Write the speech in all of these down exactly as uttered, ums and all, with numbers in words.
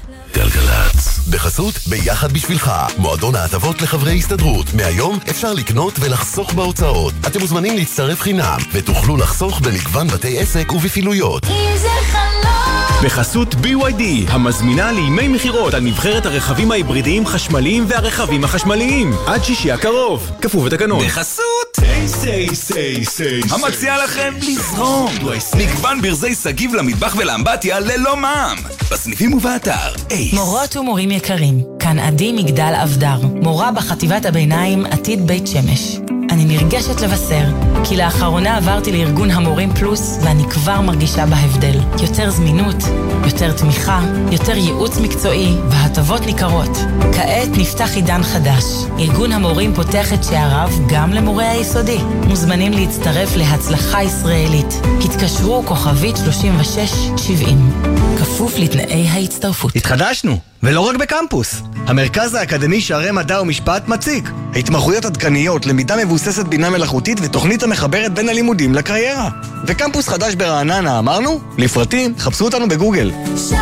גלגלץ, בחסות ביחד בשבילך, מועדון ההטבות לחברי הסתדרות. מהיום אפשר לקנות ולחסוך בהוצאות. אתם מוזמנים להצטרף חינם ותוכלו לחסוך במגוון בתי עסק ובפעילויות. אם זה חלום. בחסות בי וואי די, המזמינה לימי מחירות על נבחרת הרכבים ההיברידיים חשמליים והרכבים החשמליים. עד שישי הקרוב, כפוף ותקנון. בחסות סי סי סי סי המציע לכם לזרום מגוון ברזי סגיב למטבח ולאמבטיה ללא מע"מ בסניפים ובאתר. מורות ומורים יקרים, כאן עדי מגדל אבדר, מורה בחטיבת הביניים עתיד בית שמש. אני נרגשת לבשר, כי לאחרונה עברתי לארגון המורים פלוס, ואני כבר מרגישה בהבדל. יותר זמינות, יותר תמיכה, יותר ייעוץ מקצועי, והטבות ניכרות. כעת נפתח עידן חדש. ארגון המורים פותח את שעריו גם למורי היסודי. מוזמנים להצטרף להצלחה ישראלית. התקשרו כוכבית שלושים ושש שבעים. כפוף לתנאי ההצטרפות. התחדשנו, ולא רק בקמפוס. המרכז האקדמי שערי מדע ומשפט מציג התמחויות עדכניות, למידה מבוססת בינה מלאכותית ותוכנית המחברת בין הלימודים לקריירה. וקמפוס חדש ברעננה, אמרנו? לפרטים, חפשו אותנו בגוגל.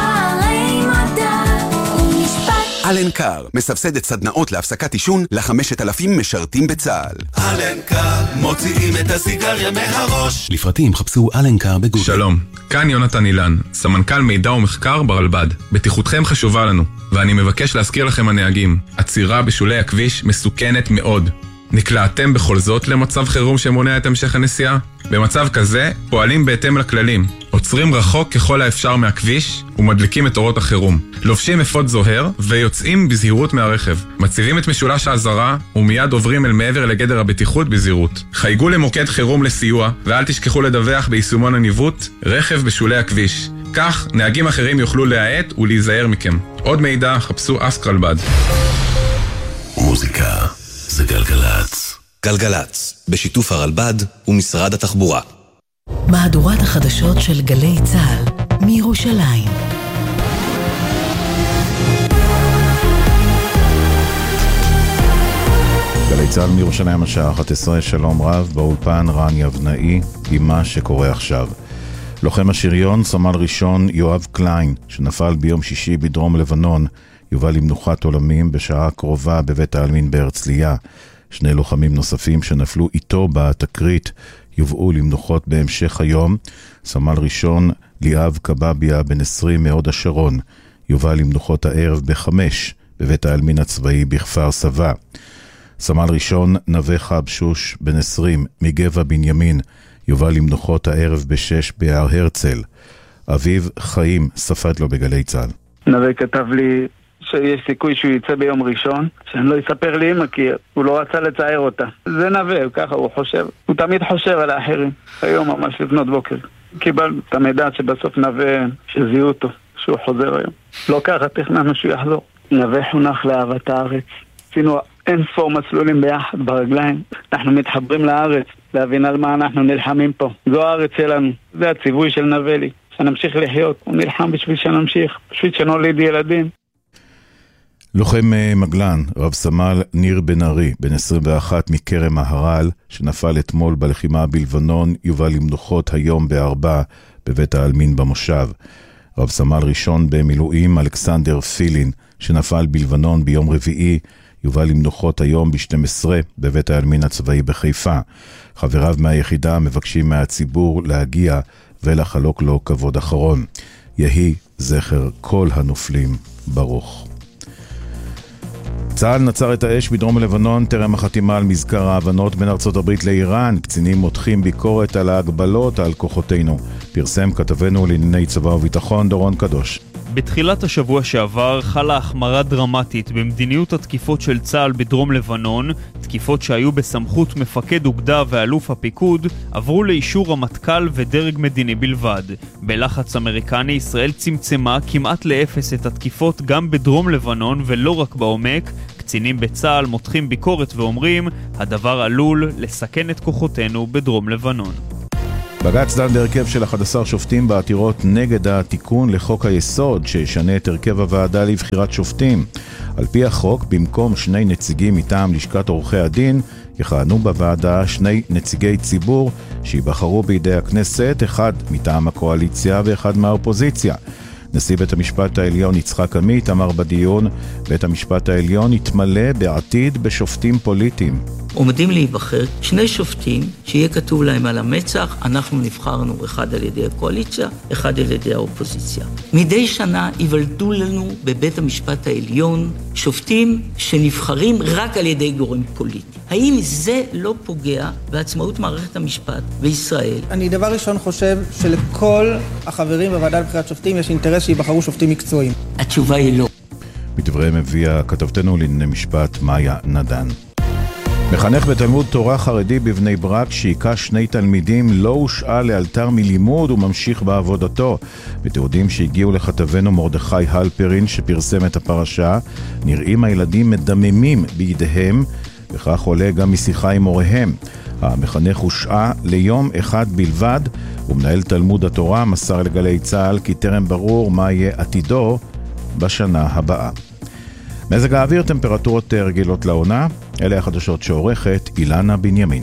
שערי מדע ומשפט. אלנקר מסבסדת סדנאות להפסקת עישון ל-חמשת אלפים משרתים בצה"ל. אלנקר מוציאים את הסיגריה מהראש. לפרטים חפשו אלנקר בגוגל. שלום, כאן יונתן אילן, סמנכ"ל מידע ומחקר ברלב"ד. בטיחותכם חשובה לנו, ואני מבקש להזכיר לכם הנהגים, עצירה בשולי הכביש מסוכנת מאוד. נקלעתם בכל זאת למצב חירום שמונע את המשך הנסיעה? במצב כזה פועלים בהתאם לכללים, עוצרים רחוק ככל האפשר מהכביש ומדליקים את אורות החירום, לובשים אפוד זוהר ויוצאים בזהירות מהרכב, מציבים את משולש האזהרה ומיד עוברים אל מעבר לגדר הבטיחות בזהירות. חייגו למוקד חירום לסיוע ואל תשכחו לדווח ביישומון הניווט רכב בשולי הכביש, כך נהגים אחרים יוכלו להאט ולהיזהר מכם. עוד מידע חפשו אסק רלב"ד. מוזיקה זה גלגלץ. גלגלץ, בשיתוף הרלב"ד ומשרד התחבורה. מהדורת החדשות של גלי צה"ל מירושלים. גלי צה"ל מירושלים השעה אחת עשרה, שלום רב, באולפן רן יבנאי עם מה שקורה עכשיו. לוחם השריון, סמל ראשון יואב קליין, שנפל ביום שישי בדרום לבנון, יובא למנוחת עולמים בשעה קרובה בבית העלמין בהרצליה. שני לוחמים נוספים שנפלו איתו בתקרית יובאו למנוחות בהמשך היום. סמל ראשון ליאב קבביה בן עשרים מהוד השרון יובא למנוחות הערב בחמש בבית העלמין הצבאי בכפר סבא. סמל ראשון נווה חבשוש בן עשרים מגבע בנימין יובא למנוחות הערב בשש בהר הרצל. אביב חיים ספד לו בגלי צה"ל. נווה כתב לי שיש סיכוי שהוא יצא ביום ראשון, שאני לא אספר לי אמא כי הוא לא רצה לצייר אותה. זה נווה, ככה הוא חושב. הוא תמיד חושב על האחרים. היום ממש לפנות בוקר קיבל את המידע שבסוף נווה שזיהו אותו, שהוא חוזר היום. לא ככה תכננו שהוא יחזור. נווה חונך לאהבת הארץ. עשינו אין ספור מסלולים ביחד ברגליים. אנחנו מתחברים לארץ, להבין על מה אנחנו נלחמים פה. זו הארץ שלנו, זה הציווי של נווה לי. שנמשיך לחיות, הוא נלחם בשביל שנמשיך, בשביל שנוליד ילדים. לוחם מגלן, רב סמל ניר בן ארי, בן עשרים ואחת מקרם ההרל, שנפל אתמול בלחימה בלבנון, יובא למנוחות היום בארבע בבית העלמין במושב. רב סמל ראשון במילואים, אלכסנדר פילין, שנפל בלבנון ביום רביעי, יובא למנוחות היום ב-שתים עשרה בבית העלמין הצבאי בחיפה. חבריו מהיחידה מבקשים מהציבור להגיע ולחלוק לו כבוד אחרון. יהי זכר כל הנופלים ברוך. צה"ל נצר את האש בדרום לבנון טרם החתימה על מזכר ההבנות בין ארצות הברית לאיראן. קצינים מותחים ביקורת על ההגבלות על כוחותינו. פרסם כתבנו לענייני צבא וביטחון דורון קדוש. בתחילת השבוע שעבר חלה החמרה דרמטית במדיניות התקיפות של צה"ל בדרום לבנון. תקיפות שהיו בסמכות מפקד אוגדה ואלוף הפיקוד עברו לאישור רמטכ"ל ודרג מדיני בלבד. בלחץ אמריקני ישראל צמצמה כמעט לאפס את התקיפות גם בדרום לבנון ולא רק בעומק. קצינים בצה"ל מותחים ביקורת ואומרים הדבר עלול לסכן את כוחותינו בדרום לבנון. בג"ץ דן בהרכב של אחד עשר שופטים בעתירות נגד התיקון לחוק היסוד שישנה את הרכב הוועדה לבחירת שופטים. על פי החוק, במקום שני נציגים מטעם לשכת עורכי הדין, יכהנו בוועדה שני נציגי ציבור שיבחרו בידי הכנסת, אחד מטעם הקואליציה ואחד מהאופוזיציה. נשיא בית המשפט העליון יצחק עמית אמר בדיון, בית המשפט העליון יתמלא בעתיד בשופטים פוליטיים. עומדים להיבחר שני שופטים שיהיה כתוב להם על המצח, אנחנו נבחרנו אחד על ידי הקואליציה, אחד על ידי האופוזיציה. מדי שנה יוולדו לנו בבית המשפט העליון שופטים שנבחרים רק על ידי גורם פוליטי. האם זה לא פוגע בעצמאות מערכת המשפט בישראל? אני דבר ראשון חושב שלכל החברים בוועדה לבחירת שופטים יש אינטרס שיבחרו שופטים מקצועיים. התשובה היא לא. מדבריהם הביאה כתבתנו לענייני משפט מאיה נדן. מחנך בתלמוד תורה חרדי בבני ברק שהיכה שני תלמידים לא הושעה לאלתר מלימוד וממשיך בעבודתו. בתיעודים שהגיעו לכתבנו מרדכי הלפרין שפרסם את הפרשה, נראים הילדים מדממים בידיהם, וכך עולה גם משיחה עם הוריהם. המחנך הושעה ליום אחד בלבד, ומנהל תלמוד התורה מסר לגלי צה"ל כי טרם ברור מה יהיה עתידו בשנה הבאה. מזג האוויר, טמפרטורות רגילות לעונה, אלה החדשות שעורכת אילנה בנימין.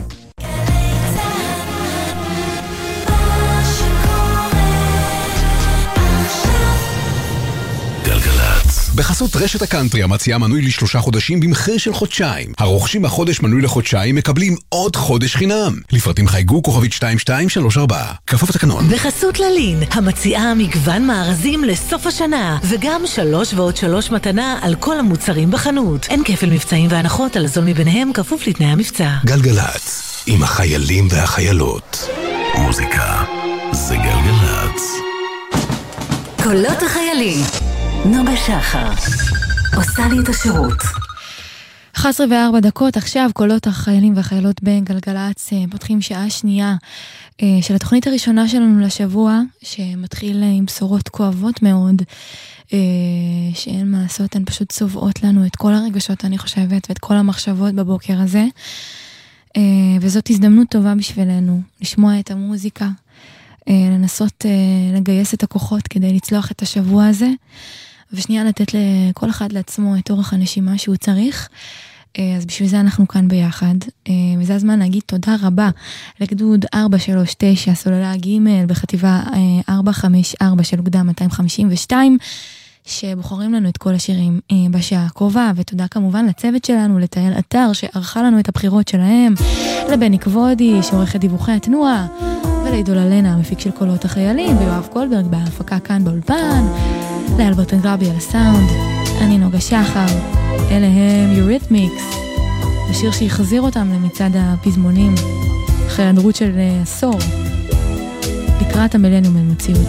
בחסות רשת הקאנטרי המציעה מנוי לשלושה חודשים במחיר של חודשיים. הרוכשים החודש מנוי לחודשיים מקבלים עוד חודש חינם. לפרטים חייגו כוכבית שתיים שתיים שלוש ארבע. כפוף לתקנון. בחסות ללין, המציעה מגוון מארזים לסוף השנה, וגם שלוש ועוד שלוש מתנה על כל המוצרים בחנות. אין כפל מבצעים והנחות על הזול מביניהם, כפוף לתנאי המבצע. גלגלץ, עם החיילים והחיילות. מוזיקה זה גלגלץ. קולות החיילים. נוגה שחר עושה לי את השירות. אחת עשרה וארבע דקות, עכשיו קולות החיילים והחיילות בגלגלץ, פותחים שעה שנייה של התוכנית הראשונה שלנו לשבוע, שמתחיל עם בשורות כואבות מאוד, שאין מה לעשות, הן פשוט צובעות לנו את כל הרגשות, אני חושבת, ואת כל המחשבות בבוקר הזה, וזאת הזדמנות טובה בשבילנו, לשמוע את המוזיקה, לנסות לגייס את הכוחות כדי לצלוח את השבוע הזה, ושנייה לתת לכל אחד לעצמו את אורך הנשימה שהוא צריך. אז בשביל זה אנחנו כאן ביחד, וזה הזמן להגיד תודה רבה לגדוד ארבע שלוש תשע סוללה ג' בחטיבה ארבע חמש ארבע של אוגדה מאתיים חמישים ושתיים, שבוחרים לנו את כל השירים בשעה הקרובה, ותודה כמובן לצוות שלנו, לתאל אתר שערכה לנו את הבחירות שלהם, לבני כבודי שעורך את דיווחי התנועה, ולעידול אלנה המפיק של קולות החיילים, ויואב קולברג בהפקה כאן באולפן, לאלברט גרבי על הסאונד. אני נוגה שחר, אלה הם יוריתמיקס, השיר שיחזיר אותם למצעד הפזמונים אחרי הדרות של עשור לקראת המילניום למציאות.